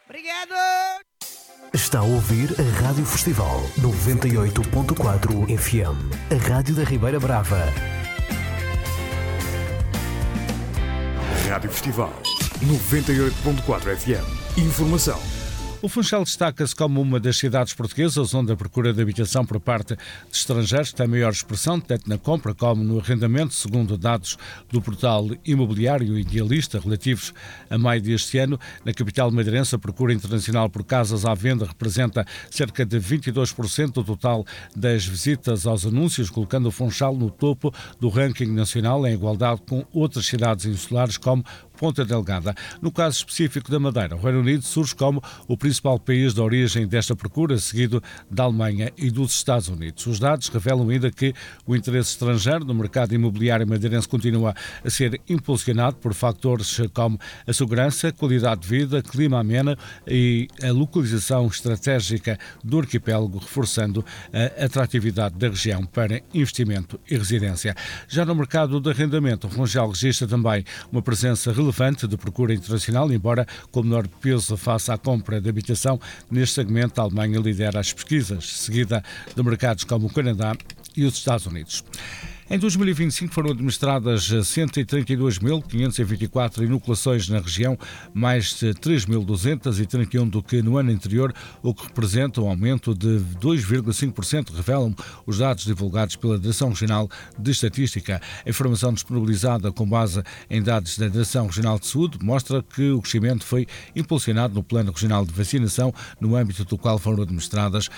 Obrigado! Está a ouvir a Rádio Festival 98.4 FM, a Rádio da Ribeira Brava. Rádio Festival 98.4 FM. Informação. O Funchal destaca-se como uma das cidades portuguesas onde a procura de habitação por parte de estrangeiros tem maior expressão, tanto na compra como no arrendamento, segundo dados do portal imobiliário Idealista relativos a maio deste ano. Na capital madeirense, a procura internacional por casas à venda representa cerca de 22% do total das visitas aos anúncios, colocando o Funchal no topo do ranking nacional em igualdade com outras cidades insulares como Ponta Delgada. No caso específico da Madeira, o Reino Unido surge como o principal país de origem desta procura, seguido da Alemanha e dos Estados Unidos. Os dados revelam ainda que o interesse estrangeiro no mercado imobiliário madeirense continua a ser impulsionado por fatores como a segurança, qualidade de vida, clima ameno e a localização estratégica do arquipélago, reforçando a atratividade da região para investimento e residência. Já no mercado de arrendamento, o Funchal registra também uma presença relevante de procura internacional, embora com menor peso face à compra de habitação. Neste segmento, a Alemanha lidera as pesquisas, seguida de mercados como o Canadá e os Estados Unidos. Em 2025 foram administradas 132.524 inoculações na região, mais de 3.231 do que no ano anterior, o que representa um aumento de 2,5%, revelam os dados divulgados pela Direção Regional de Estatística. A informação disponibilizada com base em dados da Direção Regional de Saúde mostra que o crescimento foi impulsionado no Plano Regional de Vacinação, no âmbito do qual foram administradas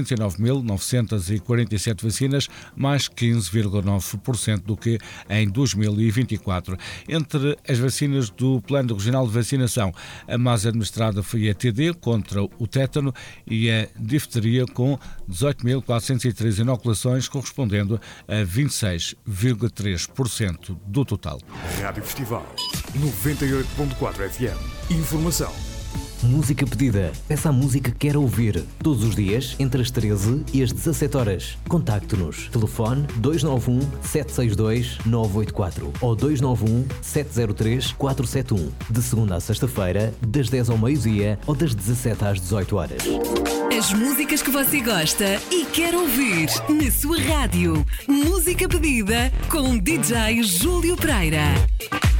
69.947 vacinas, mais 15,9% do que em 2024. Entre as vacinas do Plano Regional de Vacinação, a mais administrada foi a TD contra o tétano e a difteria com 18.403 inoculações, correspondendo a 26,3% do total. Rádio Festival 98.4 FM. Informação. Música pedida. Peça a música que quer ouvir. Todos os dias, entre as 13 e as 17 horas. Contacte-nos. Telefone 291-762-984 ou 291-703-471. De segunda a sexta-feira, das 10 ao meio-dia ou das 17 às 18 horas. As músicas que você gosta e quer ouvir na sua rádio. Música pedida com DJ Júlio Pereira.